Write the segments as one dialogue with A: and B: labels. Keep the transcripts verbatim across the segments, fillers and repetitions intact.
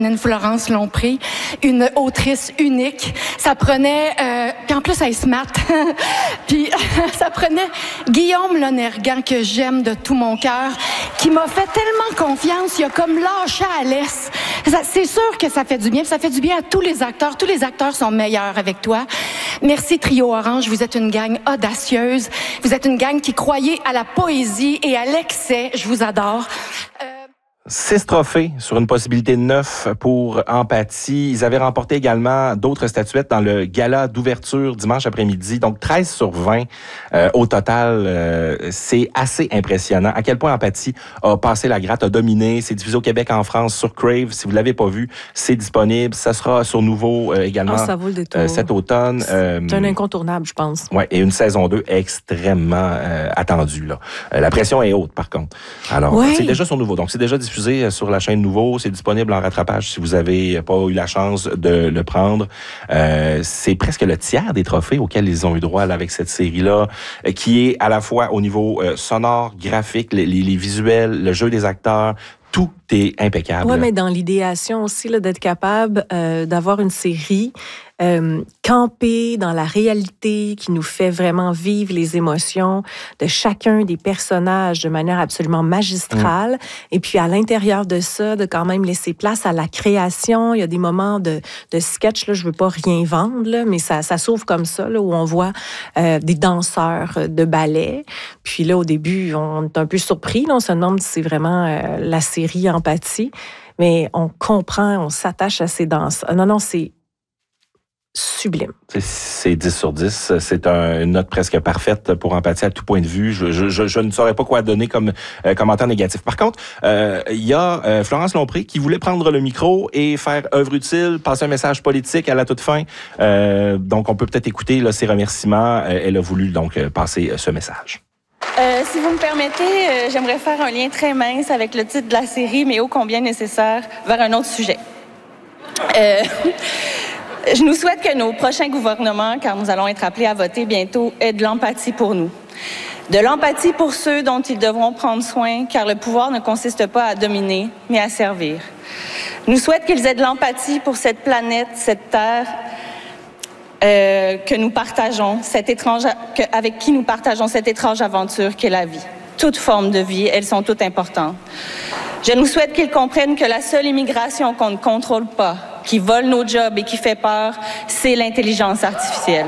A: Florence Lompré, une autrice unique. Ça prenait, euh, puis en plus elle est smart, puis ça prenait Guillaume Lonergan, que j'aime de tout mon cœur, qui m'a fait tellement confiance, il a comme lâché à l'aise. C'est sûr que ça fait du bien, ça fait du bien à tous les acteurs. Tous les acteurs sont meilleurs avec toi. Merci Trio Orange, vous êtes une gang audacieuse. Vous êtes une gang qui croyait à la poésie et à l'excès. Je vous adore. Euh...
B: Six trophées sur une possibilité de neuf pour Empathie. Ils avaient remporté également d'autres statuettes dans le gala d'ouverture dimanche après-midi. Donc, treize sur vingt euh, au total. Euh, c'est assez impressionnant. À quel point Empathie a passé la gratte, a dominé. C'est diffusé au Québec, en France, sur Crave. Si vous l'avez pas vu, c'est disponible. Ça sera sur Nouveau euh, également
C: oh, ça vaut le détour.
B: Euh, cet automne.
C: Euh, c'est un incontournable, je pense.
B: Ouais, et une saison deux extrêmement euh, attendue. Là. Euh, la pression est haute, par contre. Alors, ouais. C'est déjà sur Nouveau. Donc, c'est déjà diffusé sur la chaîne Nouveau. C'est disponible en rattrapage si vous avez pas eu la chance de le prendre. Euh, c'est presque le tiers des trophées auxquels ils ont eu droit là, avec cette série-là, euh, qui est à la fois au niveau euh, sonore, graphique, les, les, les visuels, le jeu des acteurs. Tout est impeccable.
C: Oui, mais dans l'idéation aussi, là, d'être capable euh, d'avoir une série euh, campée dans la réalité qui nous fait vraiment vivre les émotions de chacun des personnages de manière absolument magistrale. Mmh. Et puis, à l'intérieur de ça, de quand même laisser place à la création. Il y a des moments de, de sketch, là, je veux pas rien vendre, là, mais ça, ça s'ouvre comme ça, là, où on voit euh, des danseurs de ballet. Puis là, au début, on est un peu surpris. Là, on se demande si c'est vraiment euh, la série Empathie, mais on comprend, on s'attache à ces danses. Non, non, c'est sublime.
B: C'est, c'est dix sur dix. C'est un, une note presque parfaite pour Empathie à tout point de vue. Je, je, je, je ne saurais pas quoi donner comme euh, commentaire négatif. Par contre, il euh, y a euh, Florence Lompré qui voulait prendre le micro et faire œuvre utile, passer un message politique à la toute fin. Euh, donc, on peut peut-être écouter là, ses remerciements. Euh, elle a voulu donc euh, passer euh, ce message.
D: Euh, si vous me permettez, euh, j'aimerais faire un lien très mince avec le titre de la série, mais ô combien nécessaire, vers un autre sujet. Euh, je nous souhaite que nos prochains gouvernements, car nous allons être appelés à voter bientôt, aient de l'empathie pour nous. De l'empathie pour ceux dont ils devront prendre soin, car le pouvoir ne consiste pas à dominer, mais à servir. Nous souhaite qu'ils aient de l'empathie pour cette planète, cette terre, Euh, que nous partageons, cette étrange, que, avec qui nous partageons cette étrange aventure qu'est la vie. Toutes formes de vie, elles sont toutes importantes. Je nous souhaite qu'ils comprennent que la seule immigration qu'on ne contrôle pas, qui vole nos jobs et qui fait peur, c'est l'intelligence artificielle.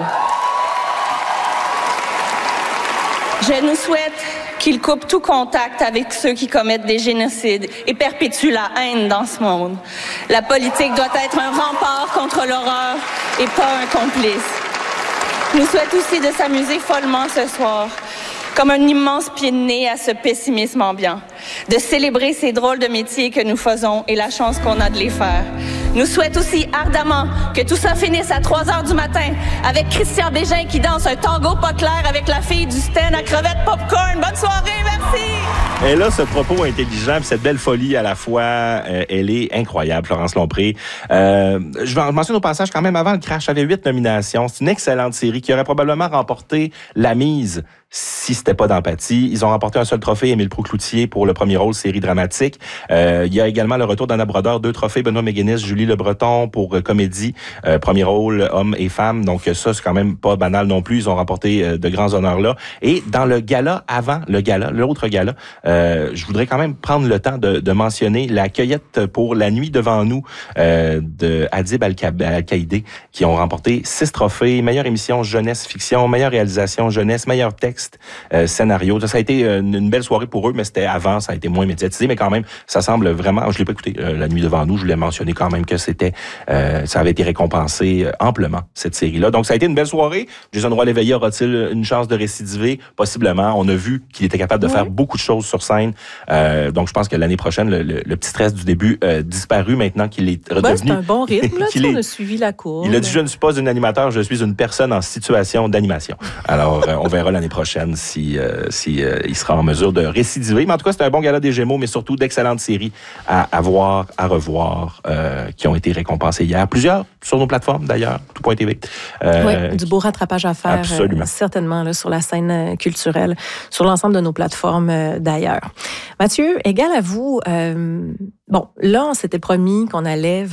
D: Je nous souhaite qu'ils coupent tout contact avec ceux qui commettent des génocides et perpétuent la haine dans ce monde. La politique doit être un rempart contre l'horreur et pas un complice. Nous souhaitons aussi de s'amuser follement ce soir, comme un immense pied de nez à ce pessimisme ambiant, de célébrer ces drôles de métiers que nous faisons et la chance qu'on a de les faire. Nous souhaitons aussi ardemment que tout ça finisse à trois heures du matin avec Christian Bégin qui danse un tango pas clair avec la fille du stand à crevettes popcorn. Bonne soirée, merci!
B: Et là, ce propos intelligent, cette belle folie à la fois, euh, elle est incroyable, Florence Lompré. Euh, je vais mentionner au passage quand même, avant le Crash avait huit nominations. C'est une excellente série qui aurait probablement remporté la mise si c'était pas d'Empathie. Ils ont remporté un seul trophée, Émile Proulx-Cloutier, pour le premier rôle, série dramatique. Euh, il y a également le retour d'Anna Brodeur, deux trophées, Benoît Méguinness, Julie Le Breton pour euh, comédie, euh, premier rôle, homme et femme. Donc ça, c'est quand même pas banal non plus. Ils ont remporté euh, de grands honneurs là. Et dans le gala, avant le gala, l'autre gala, euh, je voudrais quand même prendre le temps de, de mentionner la cueillette pour La nuit devant nous euh, de Adib Al-Qaïdé, qui ont remporté six trophées, meilleure émission jeunesse fiction, meilleure réalisation jeunesse, meilleur texte, Euh, scénario. Ça, ça a été une, une belle soirée pour eux, mais c'était avant, ça a été moins médiatisé, mais quand même, ça semble vraiment, je l'ai pas écouté, euh, La nuit devant nous, je voulais mentionner quand même que c'était, euh, ça avait été récompensé amplement, cette série-là. Donc, ça a été une belle soirée. Jason Roy-Léveillé aura-t-il une chance de récidiver? Possiblement. On a vu qu'il était capable de oui. faire beaucoup de choses sur scène. Euh, donc, je pense que l'année prochaine, le, le, le petit stress du début euh, disparu maintenant qu'il est redevenu.
C: Ben, c'est un bon rythme, là. Tu est, on a suivi la courbe.
B: Il a dit, je ne suis pas un animateur, je suis une personne en situation d'animation. Alors, euh, on verra l'année prochaine. prochaine si, euh, si euh, il sera en mesure de récidiver. Mais en tout cas, c'est un bon gala des Gémeaux, mais surtout d'excellentes séries à, à voir, à revoir, euh, qui ont été récompensées hier. Plusieurs sur nos plateformes, d'ailleurs, tout point T V.
C: Euh, oui, du beau rattrapage à faire,
B: absolument.
C: Euh, certainement, là, sur la scène culturelle, sur l'ensemble de nos plateformes, euh, d'ailleurs. Mathieu, égal à vous, euh, bon, là, on s'était promis qu'on allait